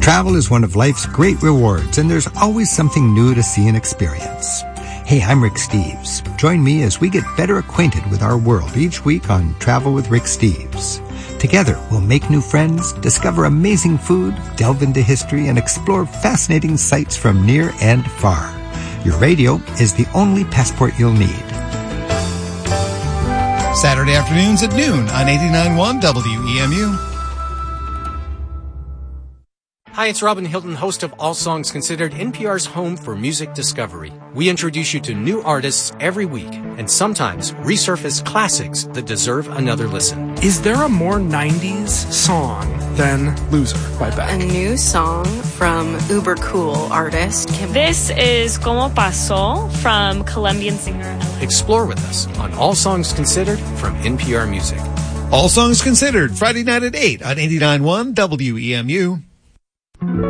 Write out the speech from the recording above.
Travel is one of life's great rewards, and there's always something new to see and experience. Hey, I'm Rick Steves. Join me as we get better acquainted with our world each week on Travel with Rick Steves. Together, we'll make new friends, discover amazing food, delve into history, and explore fascinating sights from near and far. Your radio is the only passport you'll need. Saturday afternoons at noon on 89.1 WEMU. Hi, it's Robin Hilton, host of All Songs Considered, NPR's home for music discovery. We introduce you to new artists every week and sometimes resurface classics that deserve another listen. Is there a more 90s song than Loser by Beck? A new song from uber cool artist Kim. This is Como Pasó from Colombian singer. Explore with us on All Songs Considered from NPR Music. All Songs Considered, Friday night at 8 on 89.1 WEMU.